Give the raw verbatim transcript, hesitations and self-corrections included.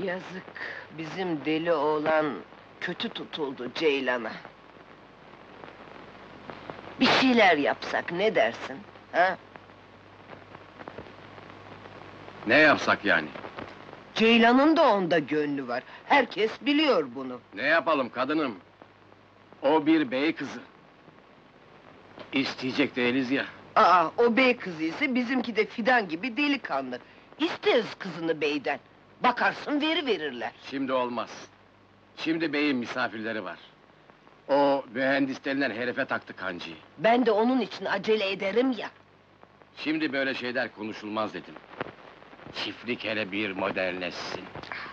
Yazık, bizim deli oğlan kötü tutuldu Ceylan'a. Bir şeyler yapsak ne dersin? Ha? Ne yapsak yani? Ceylan'ın da onda gönlü var. Herkes biliyor bunu. Ne yapalım kadınım? O bir bey kızı. İsteyecek değiliz ya. Aa, o bey kızı ise bizimki de Fidan gibi delikanlı. İsteriz kızını beyden. Bakarsın veri verirler. Şimdi olmaz. Şimdi beyin misafirleri var. O mühendis denilen herife taktı kancıyı. Ben de onun için acele ederim ya. Şimdi böyle şeyler konuşulmaz dedim. Çiftlik hele bir modernleşsin.